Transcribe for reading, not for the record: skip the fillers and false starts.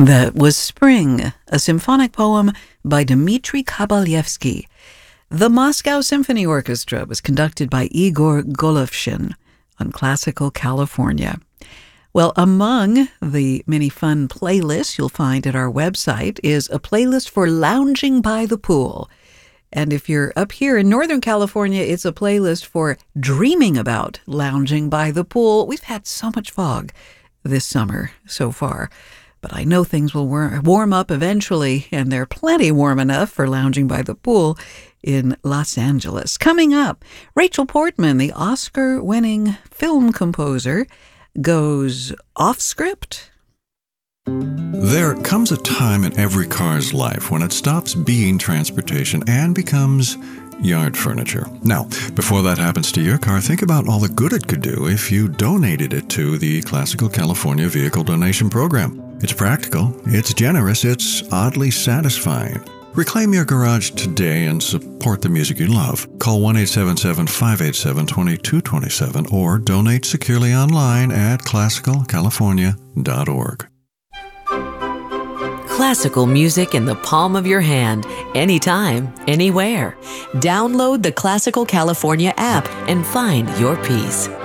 That was Spring, a symphonic poem by Dmitri Kabalevsky. The Moscow Symphony Orchestra was conducted by Igor Golovshin on Classical California. Well, among the many fun playlists you'll find at our website is a playlist for lounging by the pool. And if you're up here in Northern California, it's a playlist for dreaming about lounging by the pool. We've had so much fog this summer so far. But I know things will warm up eventually, and they're plenty warm enough for lounging by the pool in Los Angeles. Coming up, Rachel Portman, the Oscar-winning film composer, goes off script. There comes a time in every car's life when it stops being transportation and becomes yard furniture. Now, before that happens to your car, think about all the good it could do if you donated it to the Classical California Vehicle Donation Program. It's practical, it's generous, it's oddly satisfying. Reclaim your garage today and support the music you love. Call 1-877-587-2227 or donate securely online at classicalcalifornia.org. Classical music in the palm of your hand, anytime, anywhere. Download the Classical California app and find your peace.